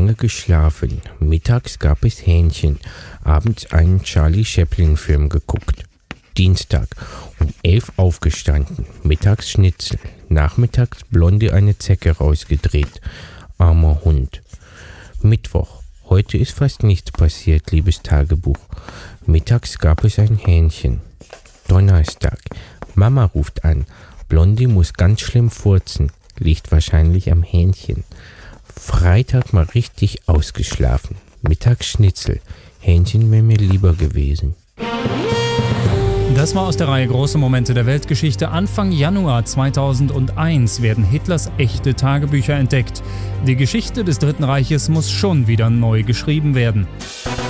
lange geschlafen. Mittags gab es Hähnchen. Abends einen Charlie Chaplin-Film geguckt. Dienstag, um 11 aufgestanden. Mittags Schnitzel. Nachmittags Blondie eine Zecke rausgedreht. Armer Hund. Mittwoch. Heute ist fast nichts passiert, liebes Tagebuch. Mittags gab es ein Hähnchen. Donnerstag. Mama ruft an. Blondie muss ganz schlimm furzen. Liegt wahrscheinlich am Hähnchen. Freitag mal richtig ausgeschlafen. Mittags Schnitzel. Hähnchen wäre mir lieber gewesen. Das war aus der Reihe Große Momente der Weltgeschichte. Anfang Januar 2001 werden Hitlers echte Tagebücher entdeckt. Die Geschichte des Dritten Reiches muss schon wieder neu geschrieben werden.